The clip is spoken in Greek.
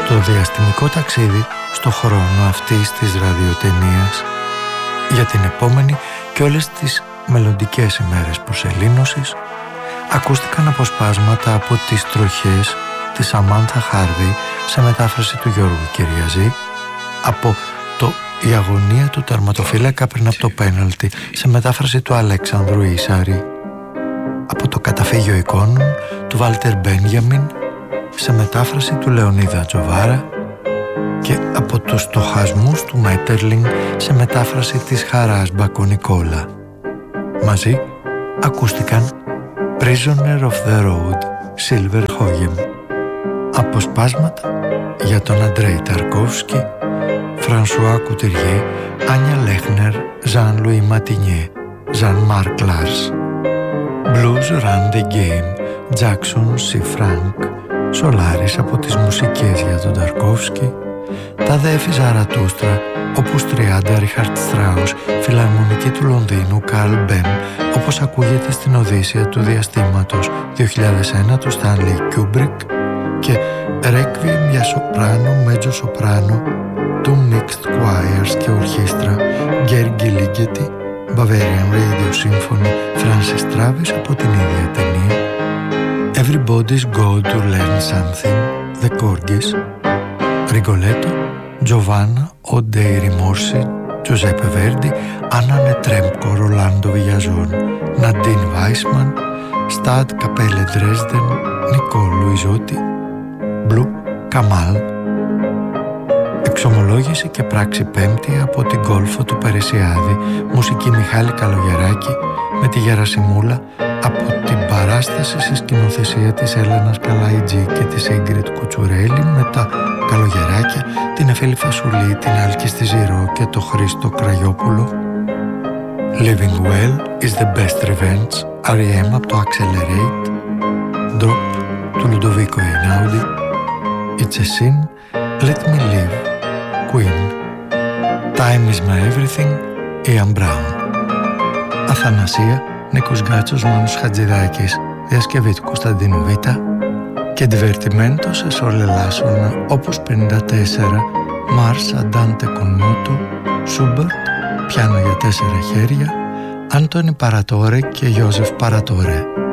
το διαστημικό ταξίδι στο χρόνο αυτής της ραδιοτενίας για την επόμενη και όλες τις μελλοντικές ημέρες προσελήνωσης ακούστηκαν αποσπάσματα από τις τροχές της Σαμάνθα Χάρβεϊ σε μετάφραση του Γιώργου Κυριαζή, από το «Η αγωνία του τερματοφύλακα πριν από το πέναλτι» σε μετάφραση του Αλέξανδρου Ίσαρη, από το «Καταφύγιο εικόνων» του Βάλτερ Μπένιαμιν σε μετάφραση του Λεωνίδα Τζοβάρα και από τους στοχασμούς του Μέττερλινγκ σε μετάφραση της Χαράς Μπακονικόλα. Μαζί ακούστηκαν «Prisoner of the Road» Silver Hoyem, αποσπάσματα για τον Αντρέι Ταρκόφσκι, Φρανσουά Κουτυριέ, Άνια Λέχνερ, Ζαν Λουί Ματινιέ, Ζαν Μάρκ Λάρς, Blues Run the Game, Jackson C. Frank, Σολάρης από τις μουσικές για τον Ταρκόφσκι, τα Δέφη Ζαρατούστρα, Opus 30 Ρίχαρτ Στράους, Φιλαρμονική του Λονδίνου Καρλ Μπέμ, όπως ακούγεται στην Οδύσσεια του Διαστήματος 2001 του Στάνλεϊ Κιούμπρικ, και Requiem για σοπράνο, μέτζο σοπράνο του Mixed Choirs και Ορχήστρα Γκέργι Λίγκετι, Bavarian Radio Symphony, Francis Travis από την ίδια ταινία, Everybody's Got to Learn Something, The Corgis, Rigoletto, Giovanna O dei Rimorsi, Giuseppe Verdi, Anna Netrebko, Rolando Villazon, Nadine Weissman, Stad Kapelle Dresden, Nicole Luizotti, Blue Kamal. Εξομολόγηση και πράξη πέμπτη από την Κόλφο του Περισιάδη, μουσική Μιχάλη Καλογεράκη, με τη Γερασιμούλα από την παράσταση στη σκηνοθεσία της Έλενας Καλαϊτζή και της Ίγκριτ Κουτσουρέλη, με τα Καλογεράκια, την Εφέλη Φασουλή, την Άλκη στη Ζηρό και το Χρήστο Κραγιόπουλο. Living Well is the Best Revenge, R.E.M. από το Accelerate, Drop του Λουντοβίκο Εινάουντι, It's a Sin, Let Me Live, Queen, Time is My Everything, Ian Brown. Αθανασία, Νίκος Γκάτσος, Μάνος Χατζηδάκης, διασκευή του Κωνσταντίνου Β' και Divertimento σε Σόλε Λάσονα, όπως 54, Mars Andante con Moto, Schubert, πιάνο για 4 χέρια, Άντωνι Παρατόρε και Ιώζεφ Παρατόρε.